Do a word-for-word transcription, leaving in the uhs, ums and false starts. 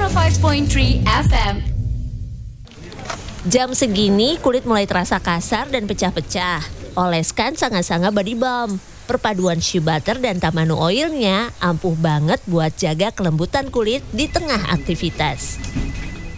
nol lima point tiga F M. Jam segini kulit mulai terasa kasar dan pecah-pecah. Oleskan Sanga-Sanga Body Balm. Perpaduan shea butter dan tamanu oilnya ampuh banget buat jaga kelembutan kulit di tengah aktivitas.